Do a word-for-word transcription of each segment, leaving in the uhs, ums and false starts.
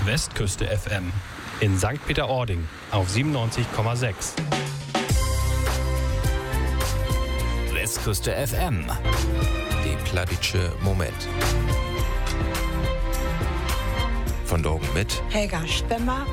Westküste F M in Sankt Peter-Ording auf siebenundneunzig Komma sechs. Westküste F M. Die Pladitsche Moment. Von Drogen mit Helga Stemmer.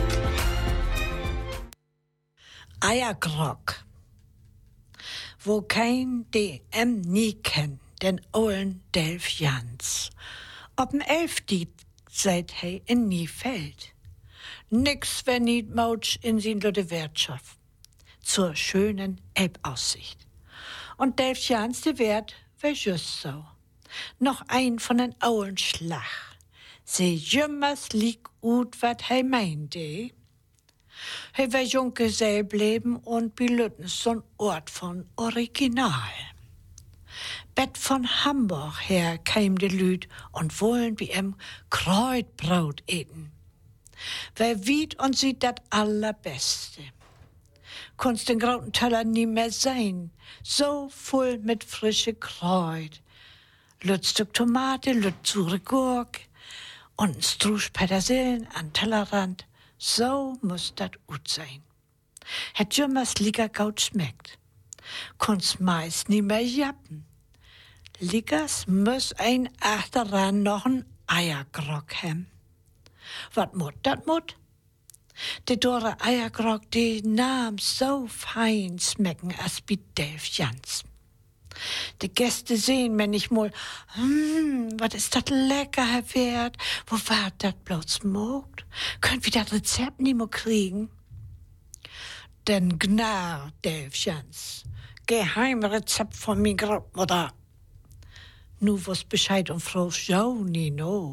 Eiergrog. Wo kein D M nie kennt, den ollen Delf Jans. Ob'n Elfdiet seit he in nie fällt. Nix, wenn niet mautsch in sin lütte Wirtschaft. Zur schönen Elbaussicht. Und Delf Jans, de Wert wär just so. Noch ein von den ollen Schlag. Se jümmers lieg ut, wat he meinte. He wär Junggesell bleiben und belütten so'n Ort von Original. Bett von Hamburg her käm de Lüd und wollen wie em Kreutbrot eten. Wer wiet und sieht dat allerbeste. Kunst den grauten Teller nie mehr sein, so voll mit frische Kreut. Lüt Stück Tomate, lüt zure Gurk und ein Strusch Petersilien an Tellerrand. So muss dat ut sein. Het jümmers lieger gaut schmeckt. Kunst meist nie mehr jappen. Liggers muss ein achteran noch ein Eiergrog hem. Wat mut, dat mut? De dore Eiergrog, die nahm so fein schmecken as bi Delf Jans. De Gäste sehen, wenn ich mal, hm, wat ist dat lecker, Herr Wert? Wo war dat bloß mogt? Könnt wir dat Rezept nie mehr kriegen? Den Gnar, Delf Jans. Geheimrezept von mi Großmutter. Nu was Bescheid und Frau Schau nie no.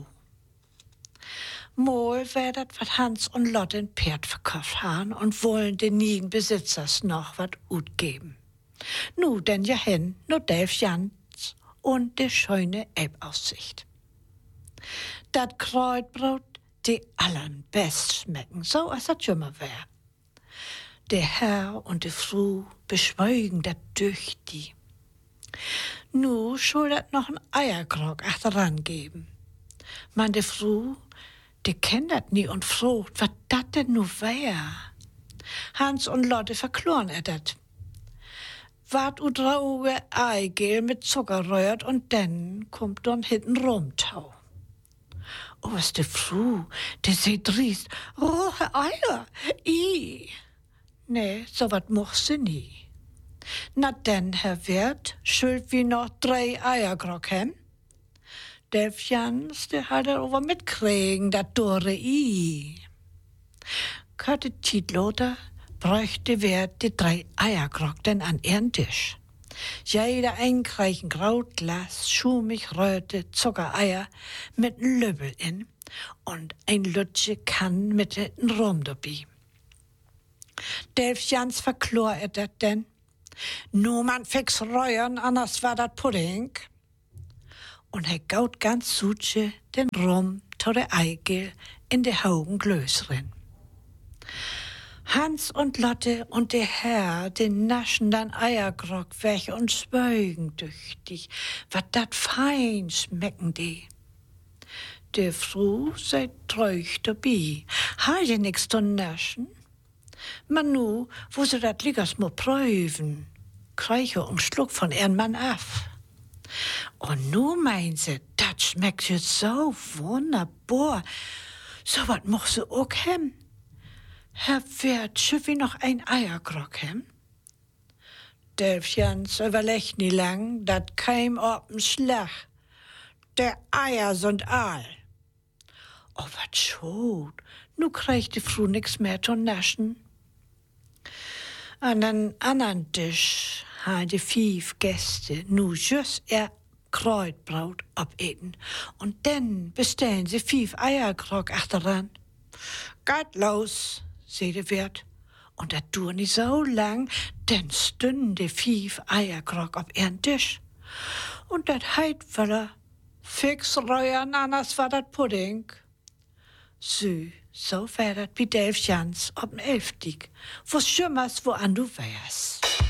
Mal wär dat wat Hans und Lotte ein Pferd verkauft han und wollen den nigen Besitzers noch wat ut geben. Nu denn ja hin, nur Delf Jans und de schöne Elbaussicht. Dat Kreutbrot, die allen best schmecken, so als dat jümmer wär. Der Herr und die Frau beschweigen dat durch die. Nu schuld dat noch ein Eiergrog achteran geben. Man de Frau, die kennt dat nie und frucht, wat dat denn nu wär. Hans und Lotte verkloren er dat. Wart u drauge Eigel mit Zucker rührt und dann kommt dann hinten Rumtau. Oh, was de Frau, de seht riest, rohe Eier, i. Nee, so wat moch sie nie. Na denn, Herr Wirt, schuld wie noch drei Eiergrog hem? Delf Jans, der hat er over mitkriegen, dat dore i. Kötte Tietloter bräuchte Wert die drei Eiergrog denn an ihren Tisch. Jeder einkreichen Grautglas, schumig röte Zuckereier mit n Löbbel in und ein Lütsche kann mit n Rum dabei. Delf Jans verklor er dat denn. Nu man fix reuern, anders war dat Pudding. Und er gaut ganz suche den Rum to de Eigel in de Haugen Glösrin. Hans und Lotte und der Herr, den naschen dann Eiergrog weg und schwögen tüchtig, wat dat fein schmecken die. Der Frau sei treuch dabei, ha je nix zu naschen? Man nu, wo sie dat liegers mo prüfen, kreiche und schluck von ihren Mann af. Und nu meint sie, dat schmeckt ja so wunderbar, so wat moch sie auch hem. Herr Wert, schüff wie noch ein Eiergrog hem? Delf Jans überlegt nie lang, dat keim ob'n Schlag. Der Eier sind all. Oh, wat schot, nu kriegt die Frau nix mehr zu naschen. An den anderen Tisch haben die fünf Gäste nu just ihr Kreutbrot abeten. Und dann bestellen sie fünf Eiergrog achteran. Geht los, sagt der Wirt. Und das dauert nicht so lang, denn stünde fünf Eiergrog auf ihren Tisch. Und das heit will fix reuern, anders war das Pudding. So, so wär dat wie Delf Jans ob'n Elfdiek, wo schimmers, wo an du wärst.